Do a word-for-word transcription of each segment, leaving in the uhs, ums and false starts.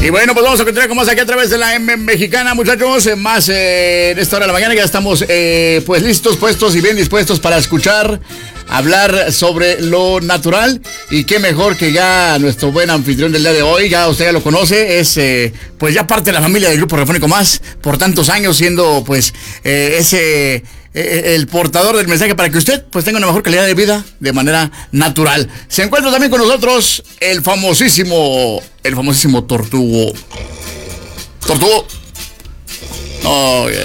Y bueno, pues vamos a continuar con más aquí a través de la M Mexicana, muchachos. Más eh, en esta hora de la mañana ya estamos eh, pues listos, puestos y bien dispuestos para escuchar, hablar sobre lo natural. Y qué mejor que ya nuestro buen anfitrión del día de hoy, ya usted ya lo conoce, es eh, pues ya parte de la familia del Grupo Radiofónico Más, por tantos años siendo pues eh, ese... el portador del mensaje para que usted pues tenga una mejor calidad de vida de manera natural. Se encuentra también con nosotros el famosísimo, el famosísimo Tortugo. Tortugo. Oh, yeah.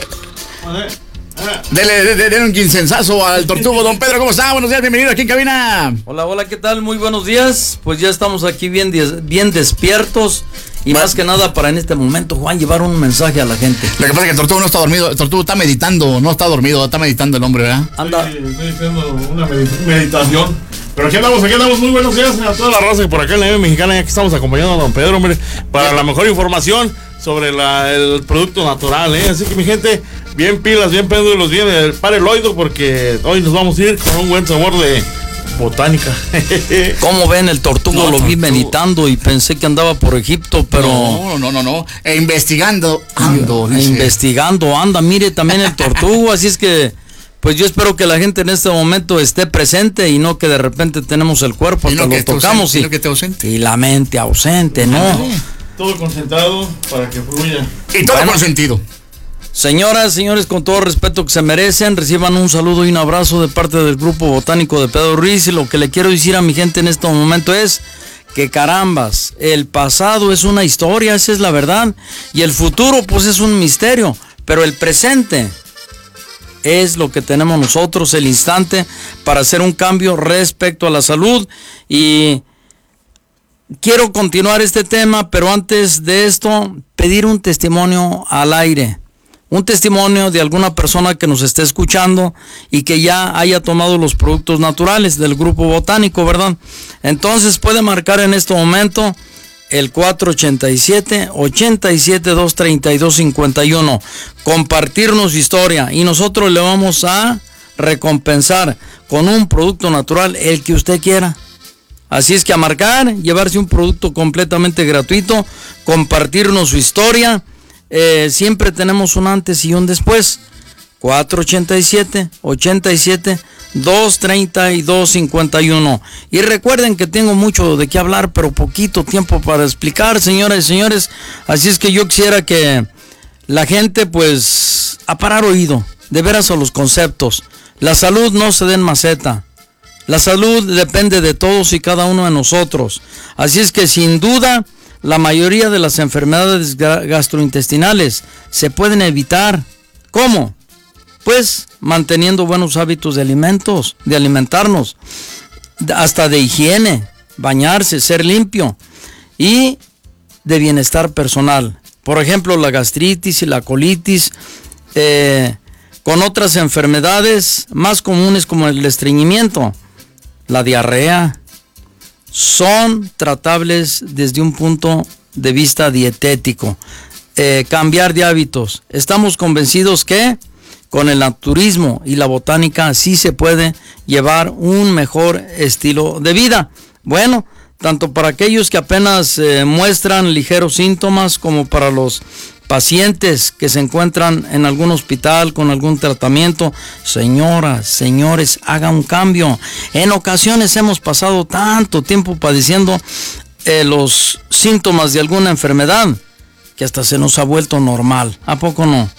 Dele, dele, dele un quincensazo al Tortugo. Don Pedro, ¿cómo está? Buenos días, bienvenido aquí en cabina. Hola, hola, ¿qué tal? Muy buenos días. Pues ya estamos aquí bien, bien despiertos. Y más que nada para en este momento, Juan, llevar un mensaje a la gente. Lo que pasa es que el Tortugo no está dormido, el Tortugo está meditando, no está dormido, está meditando el hombre, ¿verdad? Anda. Sí, estoy haciendo una meditación. Pero aquí andamos, aquí andamos, muy buenos días a toda la raza que por acá en la M Mexicana, ya que estamos acompañando a don Pedro, hombre, para la mejor información sobre la, el producto natural, ¿eh? Así que mi gente, bien pilas, bien péndulos, bien el pareloido, porque hoy nos vamos a ir con un buen sabor de botánica. ¿Cómo ven? El Tortugo no, lo vi tortugo. meditando y pensé que andaba por Egipto, pero... No, no, no, no. E investigando, ando. E investigando, anda. Mire, también el Tortugo, así es que... Pues yo espero que la gente en este momento esté presente y no que de repente tenemos el cuerpo hasta lo tocamos ausente, y, y, que te ausente. y la mente ausente, ¿no? Todo concentrado para que fluya. Y todo bueno, consentido. Señoras, señores, con todo respeto que se merecen, reciban un saludo y un abrazo de parte del Grupo Botánico de Pedro Ruiz. Y lo que le quiero decir a mi gente en este momento es que carambas, el pasado es una historia, esa es la verdad, y el futuro pues es un misterio, pero el presente es lo que tenemos nosotros, el instante para hacer un cambio respecto a la salud. Y quiero continuar este tema, pero antes de esto, pedir un testimonio al aire. Un testimonio de alguna persona que nos esté escuchando y que ya haya tomado los productos naturales del Grupo Botánico, ¿verdad? Entonces puede marcar en este momento el cuatro ochenta y siete, ochenta y siete, doscientos treinta y dos, cincuenta y uno. Compartirnos su historia y nosotros le vamos a recompensar con un producto natural el que usted quiera. Así es que a marcar, llevarse un producto completamente gratuito, compartirnos su historia. Eh, siempre tenemos un antes y un después. cuatro ochenta y siete, ochenta y siete, doscientos treinta y dos, cincuenta y uno. Y recuerden que tengo mucho de qué hablar, pero poquito tiempo para explicar, señoras y señores. Así es que yo quisiera que la gente, pues, a parar oído, de veras a los conceptos. La salud no se da en maceta. La salud depende de todos y cada uno de nosotros. Así es que, sin duda, la mayoría de las enfermedades gastrointestinales se pueden evitar. ¿Cómo? Pues manteniendo buenos hábitos de alimentos, de alimentarnos, hasta de higiene, bañarse, ser limpio y de bienestar personal. Por ejemplo, la gastritis y la colitis, eh, con otras enfermedades más comunes como el estreñimiento, la diarrea, son tratables desde un punto de vista dietético. Eh, cambiar de hábitos. Estamos convencidos que con el naturismo y la botánica sí se puede llevar un mejor estilo de vida. Bueno, tanto para aquellos que apenas eh, muestran ligeros síntomas como para los pacientes que se encuentran en algún hospital con algún tratamiento. Señoras, señores, haga un cambio. En ocasiones hemos pasado tanto tiempo padeciendo eh, los síntomas de alguna enfermedad que hasta se nos ha vuelto normal. ¿A poco no?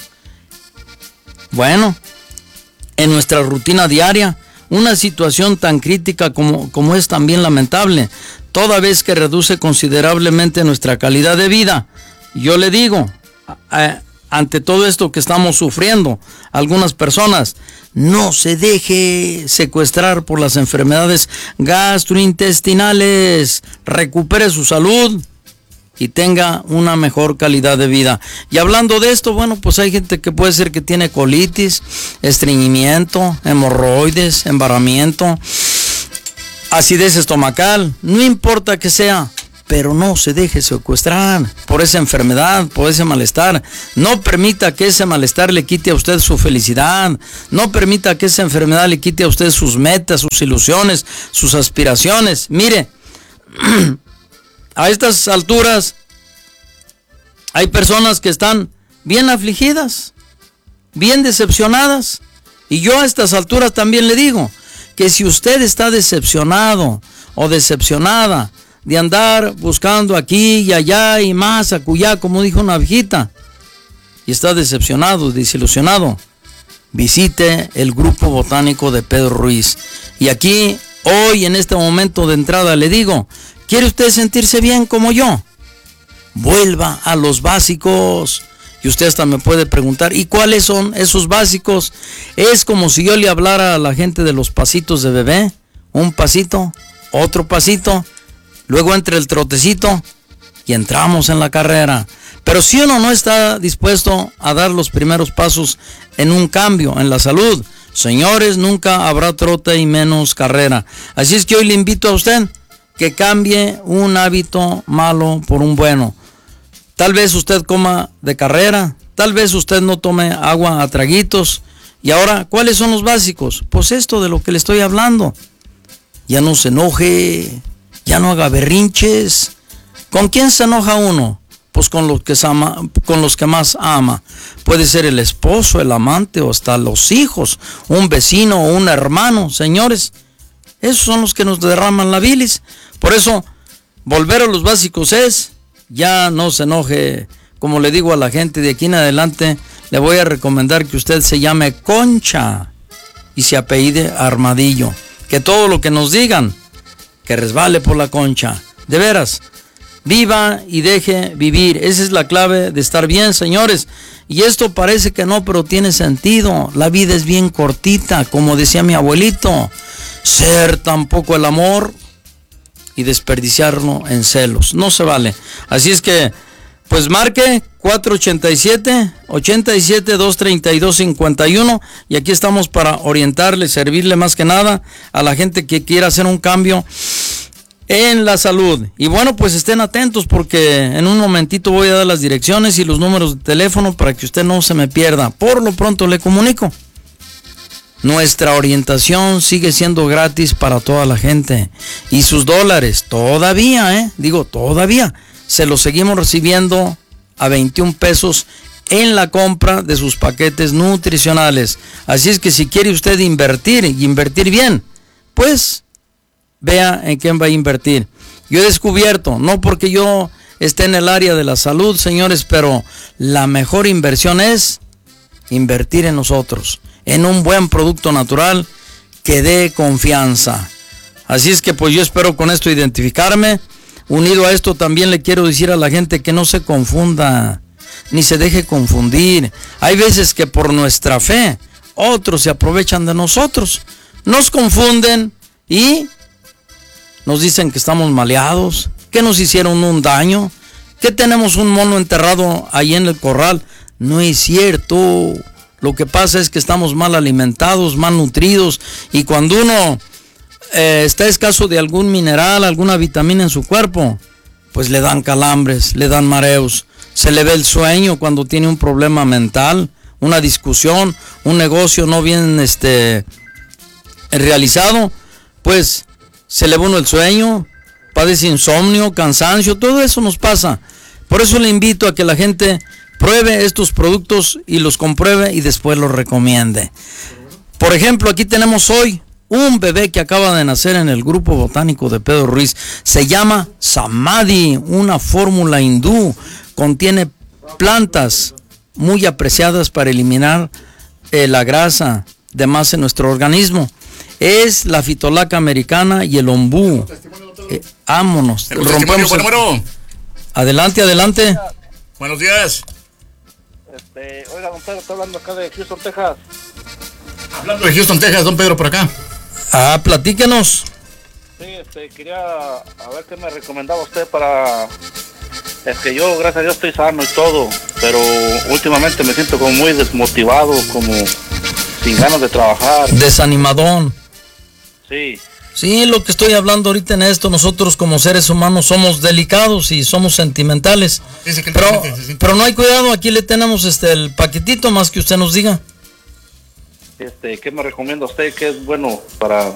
Bueno, en nuestra rutina diaria, una situación tan crítica como, como es también lamentable, toda vez que reduce considerablemente nuestra calidad de vida. Yo le digo, a, ante todo esto que estamos sufriendo, algunas personas, no se deje secuestrar por las enfermedades gastrointestinales, recupere su salud y tenga una mejor calidad de vida. Y hablando de esto, bueno, pues hay gente que puede ser que tiene colitis, estreñimiento, hemorroides, embarramiento, acidez estomacal, no importa que sea, pero no se deje secuestrar por esa enfermedad, por ese malestar. No permita que ese malestar le quite a usted su felicidad, no permita que esa enfermedad le quite a usted sus metas, sus ilusiones, sus aspiraciones. Mire, a estas alturas Hay personas que están bien afligidas, bien decepcionadas. Y yo a estas alturas también le digo que si usted está decepcionado o decepcionada de andar buscando aquí y allá y más acullá, como dijo una viejita, y está decepcionado, desilusionado, visite el Grupo Botánico de Pedro Ruiz. Y aquí, hoy, en este momento de entrada, le digo, ¿quiere usted sentirse bien como yo? Vuelva a los básicos. Y usted hasta me puede preguntar, ¿y cuáles son esos básicos? Es como si yo le hablara a la gente de los pasitos de bebé. Un pasito, otro pasito, luego entra el trotecito y entramos en la carrera. Pero si uno no está dispuesto a dar los primeros pasos en un cambio en la salud, señores, nunca habrá trote y menos carrera. Así es que hoy le invito a usted que cambie un hábito malo por un bueno. Tal vez usted coma de carrera, tal vez usted no tome agua a traguitos. Y ahora, ¿cuáles son los básicos? Pues esto de lo que le estoy hablando. Ya no se enoje, ya no haga berrinches. ¿Con quién se enoja uno? Pues con los que ama, con los que más ama. Puede ser el esposo, el amante o hasta los hijos, un vecino o un hermano. Señores, esos son los que nos derraman la bilis. Por eso, volver a los básicos es, ya no se enoje. Como le digo a la gente de aquí en adelante, le voy a recomendar que usted se llame Concha y se apellide Armadillo. Que todo lo que nos digan, que resbale por la concha. De veras, viva y deje vivir. Esa es la clave de estar bien, señores. Y esto parece que no, pero tiene sentido. La vida es bien cortita, como decía mi abuelito. Ser tampoco el amor y desperdiciarlo en celos. No se vale. Así es que, pues marque cuatro ochenta y siete, ochenta y siete, doscientos treinta y dos, cincuenta y uno y aquí estamos para orientarle, servirle más que nada a la gente que quiera hacer un cambio en la salud. Y bueno, pues estén atentos porque en un momentito voy a dar las direcciones y los números de teléfono para que usted no se me pierda. Por lo pronto le comunico. Nuestra orientación sigue siendo gratis para toda la gente. Y sus dólares, todavía, ¿eh? Digo, todavía, se los seguimos recibiendo a veintiún pesos en la compra de sus paquetes nutricionales. Así es que si quiere usted invertir y invertir bien, pues vea en quién va a invertir. Yo he descubierto, no porque yo esté en el área de la salud, señores, pero la mejor inversión es invertir en nosotros, en un buen producto natural que dé confianza. Así es que pues yo espero con esto identificarme. Unido a esto también le quiero decir a la gente que no se confunda, ni se deje confundir. Hay veces que por nuestra fe otros se aprovechan de nosotros, nos confunden y nos dicen que estamos maleados, que nos hicieron un daño, que tenemos un mono enterrado ahí en el corral. No es cierto. Lo que pasa es que estamos mal alimentados, mal nutridos, y cuando uno eh, está escaso de algún mineral, alguna vitamina en su cuerpo, pues le dan calambres, le dan mareos, se le ve el sueño cuando tiene un problema mental, una discusión, un negocio no bien este, realizado, pues se le va uno el sueño, padece insomnio, cansancio, todo eso nos pasa. Por eso le invito a que la gente pruebe estos productos y los compruebe y después los recomiende. Por ejemplo, aquí tenemos hoy un bebé que acaba de nacer en el Grupo Botánico de Pedro Ruiz. Se llama Samadhi, una fórmula hindú. Contiene plantas muy apreciadas para eliminar eh, la grasa de más en nuestro organismo. Es la fitolaca americana y el ombú. Eh, vámonos. Rompemos el... Adelante, adelante. Buenos días. Este, oiga, don Pedro, estoy hablando acá de Houston, Texas. Hablando de Houston, Texas, don Pedro, por acá. Ah, platíquenos. Sí, este, quería a ver qué me recomendaba usted para... Es que yo, gracias a Dios, estoy sano y todo, pero últimamente me siento como muy desmotivado, como sin ganas de trabajar. Desanimadón. Sí. Sí, lo que estoy hablando ahorita en esto, nosotros como seres humanos somos delicados y somos sentimentales. Dice que pero, pero no hay cuidado, aquí le tenemos este el paquetito más que usted nos diga. Este, ¿qué me recomienda usted? ¿Qué es bueno para,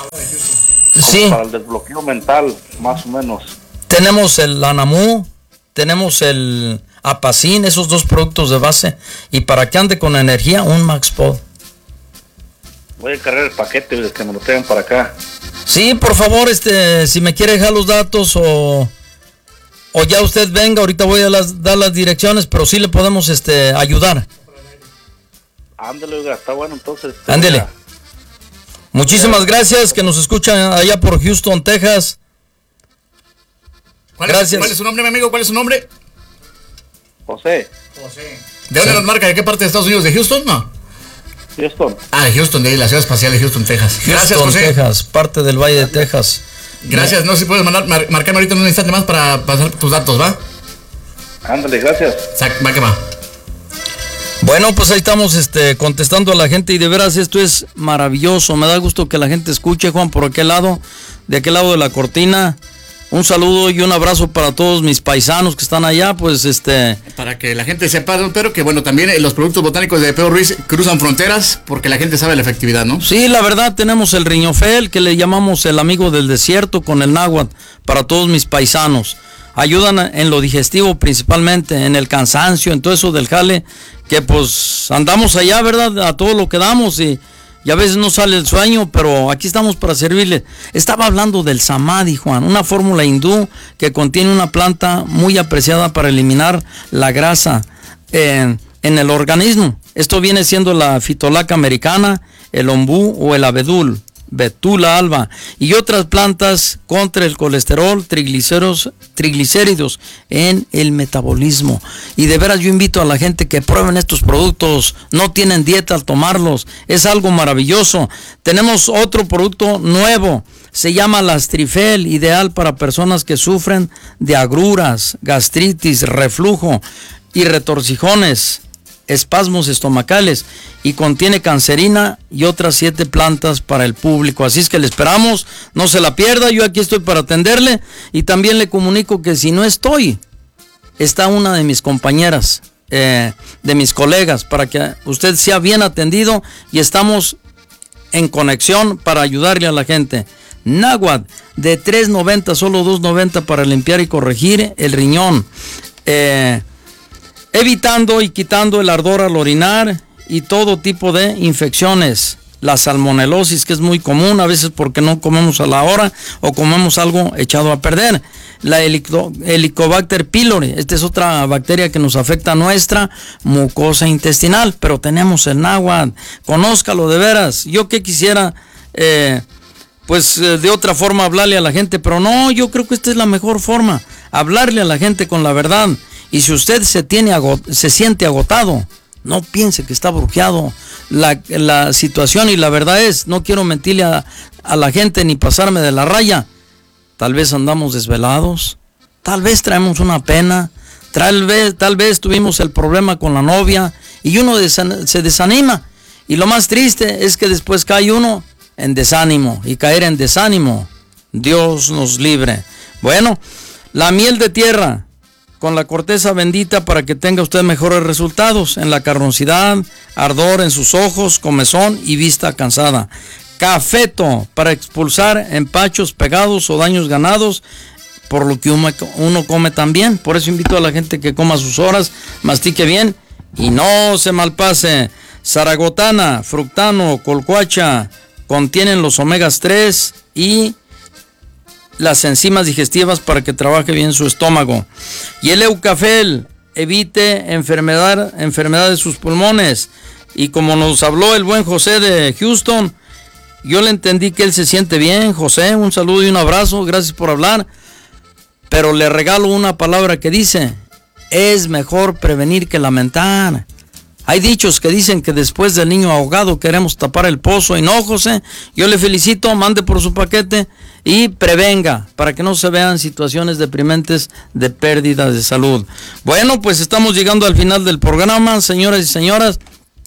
sí. para el desbloqueo mental, más o menos? Tenemos el Anamú, tenemos el Apacin, esos dos productos de base. Y para que ande con energía, un Maxpod. Voy a encargar el paquete de que me lo traigan para acá. Sí, por favor, este, si me quiere dejar los datos o, o ya usted venga, ahorita voy a las, dar las direcciones, pero sí le podemos este, ayudar. Ándale, oiga, está bueno, entonces. Ándele. Muchísimas gracias, que nos escuchan allá por Houston, Texas. ¿Cuál Gracias. Es, ¿Cuál es su nombre, mi amigo? ¿Cuál es su nombre? José. José. ¿De dónde sí. nos marca? ¿De qué parte de Estados Unidos? ¿De Houston? No. Houston. Ah, de Houston, de ahí, la ciudad espacial de Houston, Texas. Houston, Gracias, José. Texas, parte del Valle de Texas. Gracias, no sé si puedes mandar, mar, marcarme ahorita en un instante más para pasar tus datos, ¿va? Ándale, gracias. Va que va. Bueno, pues ahí estamos este, contestando a la gente y de veras esto es maravilloso. Me da gusto que la gente escuche, Juan, por aquel lado, de aquel lado de la cortina. Un saludo y un abrazo para todos mis paisanos que están allá, pues este... Para que la gente sepa, don Pedro, que bueno, también los productos botánicos de Pedro Ruiz cruzan fronteras porque la gente sabe la efectividad, ¿no? Sí, la verdad, tenemos el riñofel, que le llamamos el amigo del desierto, con el náhuatl, para todos mis paisanos. Ayudan en lo digestivo principalmente, en el cansancio, en todo eso del jale, que pues andamos allá, ¿verdad? A todo lo que damos y... Y a veces no sale el sueño, pero aquí estamos para servirle. Estaba hablando del samadhi, Juan, una fórmula hindú que contiene una planta muy apreciada para eliminar la grasa en, en el organismo. Esto viene siendo la fitolaca americana, el ombú o el abedul, betula alba, y otras plantas contra el colesterol, triglicéridos, triglicéridos en el metabolismo. Y de veras yo invito a la gente que prueben estos productos, no tienen dieta al tomarlos, es algo maravilloso. Tenemos otro producto nuevo, se llama Lastrifel, ideal para personas que sufren de agruras, gastritis, reflujo y retorcijones, espasmos estomacales, y contiene cancerina y otras siete plantas para el público. Así es que le esperamos, no se la pierda, yo aquí estoy para atenderle, y también le comunico que si no estoy, está una de mis compañeras, eh, de mis colegas, para que usted sea bien atendido y estamos en conexión para ayudarle a la gente. Náhuatl, de tres noventa, solo dos noventa para limpiar y corregir el riñón. Eh... evitando y quitando el ardor al orinar y todo tipo de infecciones. La salmonelosis, que es muy común, a veces porque no comemos a la hora o comemos algo echado a perder. La helico, Helicobacter pylori, esta es otra bacteria que nos afecta a nuestra mucosa intestinal, pero tenemos el náhuatl, conózcalo de veras. Yo que quisiera, eh, pues eh, de otra forma hablarle a la gente, pero no, yo creo que esta es la mejor forma, hablarle a la gente con la verdad. Y si usted se, tiene agot- se siente agotado, no piense que está brujeado. La, la situación y la verdad es, no quiero mentirle a, a la gente ni pasarme de la raya. Tal vez andamos desvelados, tal vez traemos una pena, tal vez, tal vez tuvimos el problema con la novia y uno desan- se desanima. Y lo más triste es que después cae uno en desánimo, y caer en desánimo, Dios nos libre. Bueno, la miel de tierra con la corteza bendita para que tenga usted mejores resultados en la carnosidad, ardor en sus ojos, comezón y vista cansada. Cafeto para expulsar empachos pegados o daños ganados por lo que uno come también. Por eso invito a la gente que coma sus horas, mastique bien y no se malpase. Zaragotana, fructano, colcuacha contienen los omegas tres y las enzimas digestivas para que trabaje bien su estómago. Y el Eucafel evite enfermedad, enfermedad de sus pulmones. Y como nos habló el buen José de Houston, yo le entendí que él se siente bien. José, un saludo y un abrazo, gracias por hablar. Pero le regalo una palabra que dice, es mejor prevenir que lamentar. Hay dichos que dicen que después del niño ahogado queremos tapar el pozo, y no, José, yo le felicito, mande por su paquete y prevenga para que no se vean situaciones deprimentes de pérdida de salud. Bueno, pues estamos llegando al final del programa, señoras y señoras.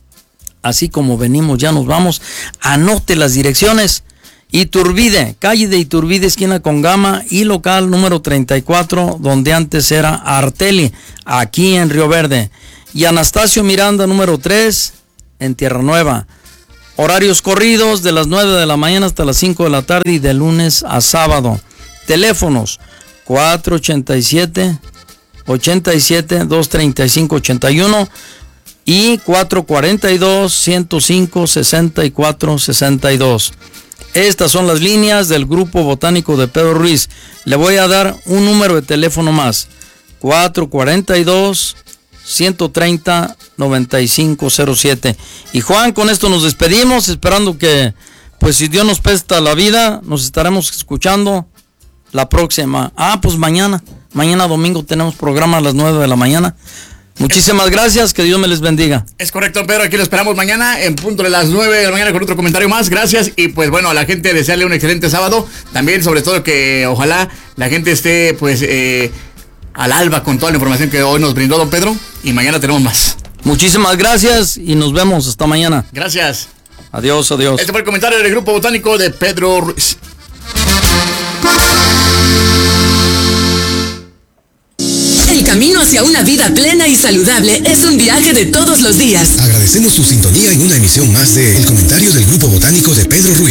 Así como venimos, ya nos vamos. Anote las direcciones. Iturbide, calle de Iturbide, esquina con Gama, y local número treinta y cuatro, donde antes era Arteli, aquí en Río Verde. Y Anastasio Miranda, número tres, en Tierra Nueva. Horarios corridos de las nueve de la mañana hasta las cinco de la tarde y de lunes a sábado. Teléfonos cuatro ochenta y siete, ochenta y siete, doscientos treinta y cinco, ochenta y uno y cuatro cuarenta y dos, ciento cinco, sesenta y cuatro, sesenta y dos. Estas son las líneas del Grupo Botánico de Pedro Ruiz. Le voy a dar un número de teléfono más. cuatro cuarenta y dos, ciento treinta, noventa y cinco cero siete. Y Juan, con esto nos despedimos, esperando que, pues si Dios nos presta la vida, nos estaremos escuchando la próxima. Ah, pues mañana. Mañana domingo tenemos programa a las nueve de la mañana. Muchísimas gracias, que Dios me les bendiga. Es correcto, Pedro, aquí lo esperamos mañana en punto de las nueve de la mañana con otro comentario más. Gracias, y pues bueno, a la gente desearle un excelente sábado. También, sobre todo, que ojalá la gente esté pues eh, al alba con toda la información que hoy nos brindó don Pedro, y mañana tenemos más. Muchísimas gracias y nos vemos hasta mañana. Gracias. Adiós, adiós. Este fue el comentario del Grupo Botánico de Pedro Ruiz. El camino hacia una vida plena y saludable es un viaje de todos los días. Agradecemos su sintonía en una emisión más de El Comentario del Grupo Botánico de Pedro Ruiz.